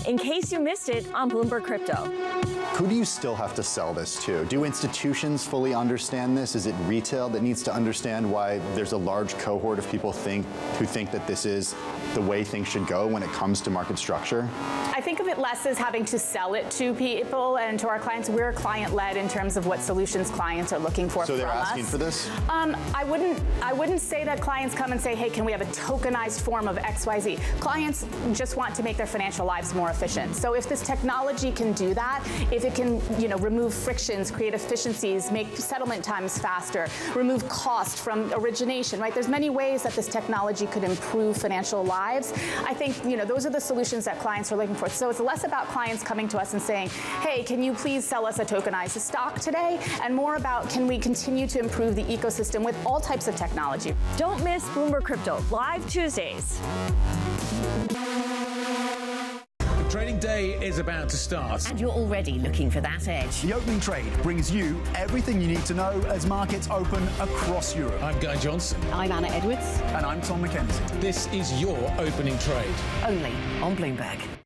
in case you missed it on Bloomberg Crypto. Who do you still have to sell this to? Do institutions fully understand this? Is it retail that needs to understand why there's a large cohort of people who think that this is the way things should go when it comes to market structure? I think of it less as having to sell it to people and to our clients. We're client-led in terms of what solutions clients are looking for from us. So they're asking for this? I wouldn't say that clients come and say, hey, can we have a tokenized form of XYZ? Clients just want to make their financial lives more efficient. So if this technology can do that, if it can, remove frictions, create efficiencies, make settlement times faster, remove cost from origination, right? There's many ways that this technology could improve financial lives. I think, those are the solutions that clients are looking for. So it's less about clients coming to us and saying, hey, can you please sell us a tokenized stock today? And more about, can we continue to improve the ecosystem with all types of technology? Don't miss Bloomberg Crypto, live Tuesdays. Trading day is about to start. And you're already looking for that edge. The Opening Trade brings you everything you need to know as markets open across Europe. I'm Guy Johnson. I'm Anna Edwards. And I'm Tom McKenzie. This is your Opening Trade. Only on Bloomberg.